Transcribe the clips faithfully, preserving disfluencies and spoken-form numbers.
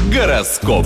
Гороскоп.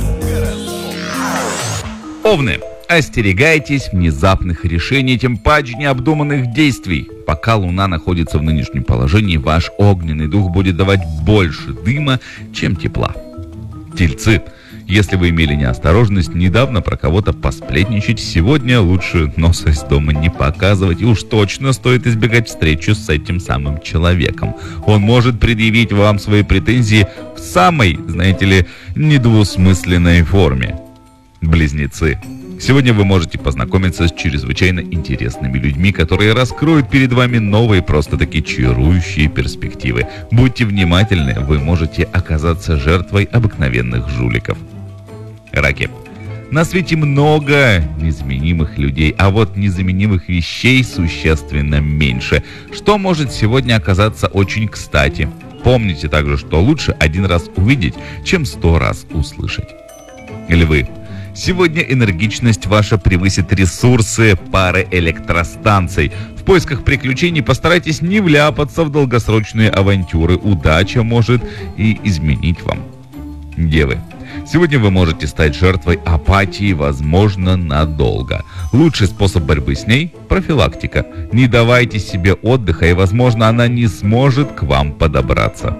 Овны. Остерегайтесь внезапных решений, тем паче необдуманных действий. Пока Луна находится в нынешнем положении, ваш огненный дух будет давать больше дыма, чем тепла. Тельцы. Если вы имели неосторожность недавно про кого-то посплетничать, сегодня лучше носа из дома не показывать, и уж точно стоит избегать встречи с этим самым человеком. Он может предъявить вам свои претензии в самой, знаете ли, недвусмысленной форме. Близнецы. Сегодня вы можете познакомиться с чрезвычайно интересными людьми, которые раскроют перед вами новые, просто-таки чарующие перспективы. Будьте внимательны, вы можете оказаться жертвой обыкновенных жуликов. Раки. На свете много незаменимых людей, а вот незаменимых вещей существенно меньше, что может сегодня оказаться очень кстати. Помните также, что лучше один раз увидеть, чем сто раз услышать. Львы. Сегодня энергичность ваша превысит ресурсы пары электростанций. В поисках приключений постарайтесь не вляпаться в долгосрочные авантюры. Удача может и изменить вам. Девы. Сегодня вы можете стать жертвой апатии, возможно, надолго. Лучший способ борьбы с ней – профилактика. Не давайте себе отдыха, и, возможно, она не сможет к вам подобраться.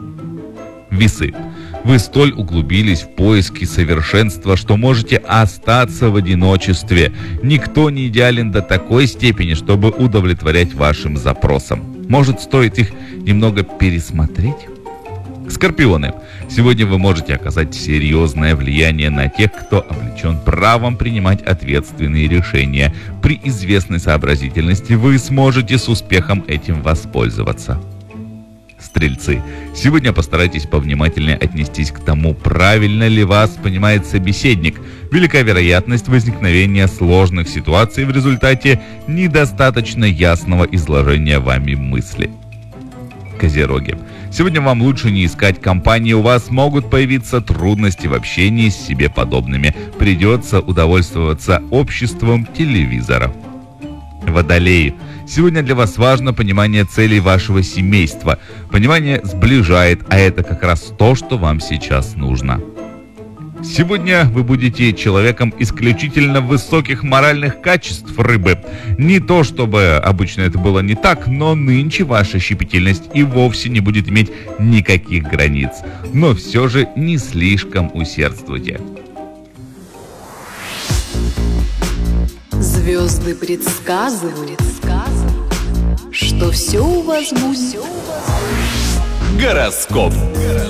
Весы. Вы столь углубились в поиски совершенства, что можете остаться в одиночестве. Никто не идеален до такой степени, чтобы удовлетворять вашим запросам. Может, стоит их немного пересмотреть? Скорпионы. Сегодня вы можете оказать серьезное влияние на тех, кто облечен правом принимать ответственные решения. При известной сообразительности вы сможете с успехом этим воспользоваться. Стрельцы. Сегодня постарайтесь повнимательнее отнестись к тому, правильно ли вас понимает собеседник. Велика вероятность возникновения сложных ситуаций в результате недостаточно ясного изложения вами мысли. Козероги. Сегодня вам лучше не искать компании, у вас могут появиться трудности в общении с себе подобными. Придется удовольствоваться обществом телевизора. Водолеи. Сегодня для вас важно понимание целей вашего семейства. Понимание сближает, а это как раз то, что вам сейчас нужно. Сегодня вы будете человеком исключительно высоких моральных качеств, рыбы. Не то, чтобы обычно это было не так, но нынче ваша щепетильность и вовсе не будет иметь никаких границ. Но все же не слишком усердствуйте. Звезды предсказывают, что все у вас будет. Гороскоп.